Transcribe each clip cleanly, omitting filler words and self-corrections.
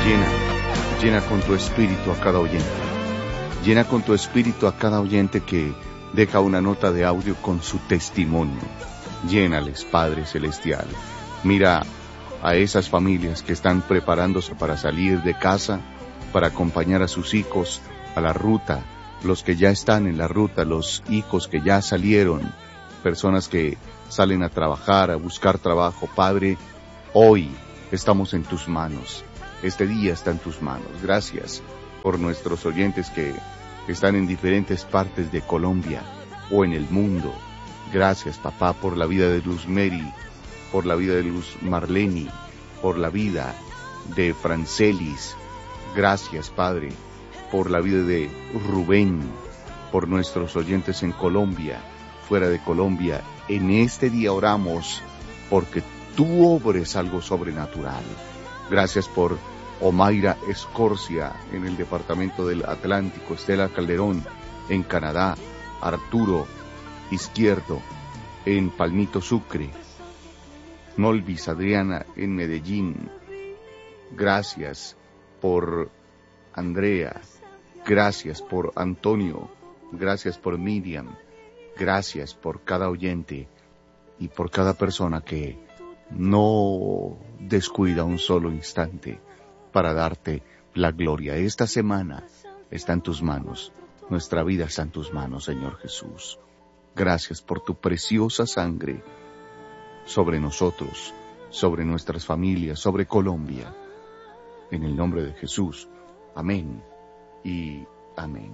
Llena con tu espíritu a cada oyente. Llena con tu espíritu a cada oyente que deja una nota de audio con su testimonio. Llénales, Padre Celestial. Mira a esas familias que están preparándose para salir de casa, para acompañar a sus hijos a la ruta, los que ya están en la ruta, los hijos que ya salieron, personas que salen a trabajar, a buscar trabajo. Padre, hoy estamos en tus manos. Este día está en tus manos. Gracias por nuestros oyentes que están en diferentes partes de Colombia o en el mundo. Gracias, papá, por la vida de Luz Mary, por la vida de Luz Marleni, por la vida de Francelis. Gracias, Padre, por la vida de Rubén, por nuestros oyentes en Colombia, fuera de Colombia. En este día oramos porque tú obres algo sobrenatural. Gracias por Omaira Escorcia en el departamento del Atlántico, Estela Calderón en Canadá, Arturo Izquierdo en Palmito Sucre, Nolvis Adriana en Medellín. Gracias por Andrea, gracias por Antonio, gracias por Miriam, gracias por cada oyente y por cada persona que no descuida un solo instante para darte la gloria. Esta semana está en tus manos, nuestra vida está en tus manos, Señor Jesús. Gracias por tu preciosa sangre sobre nosotros, sobre nuestras familias, sobre Colombia. En el nombre de Jesús. Amén y amén.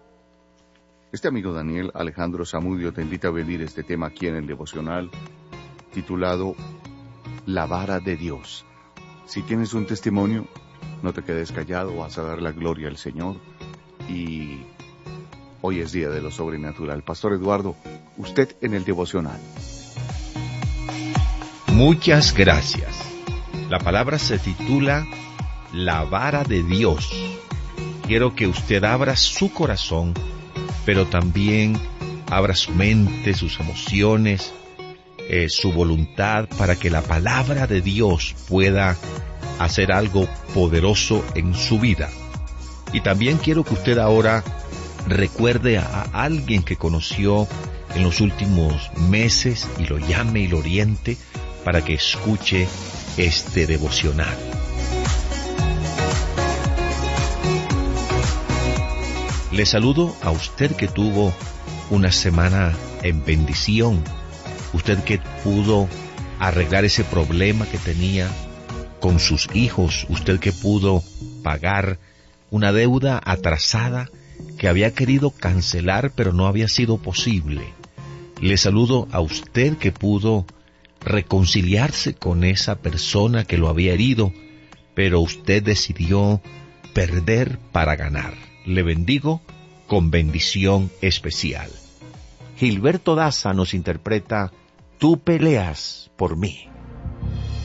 Este amigo Daniel Alejandro Zamudio te invita a venir este tema aquí en el devocional titulado La vara de Dios. Si tienes un testimonio, no te quedes callado, vas a dar la gloria al Señor. Y hoy es día de lo sobrenatural. Pastor Eduardo, usted en el devocional. Muchas gracias. La palabra se titula La vara de Dios. Quiero que usted abra su corazón, pero también abra su mente, sus emociones, su voluntad, para que la palabra de Dios pueda hacer algo poderoso en su vida. Y también quiero que usted ahora recuerde a alguien que conoció en los últimos meses y lo llame y lo oriente para que escuche este devocional. Le saludo a usted que tuvo una semana en bendición, usted que pudo arreglar ese problema que tenía con sus hijos, usted que pudo pagar una deuda atrasada que había querido cancelar pero no había sido posible. Le saludo a usted que pudo reconciliarse con esa persona que lo había herido, pero usted decidió perder para ganar. Le bendigo con bendición especial. Gilberto Daza nos interpreta Tú peleas por mí.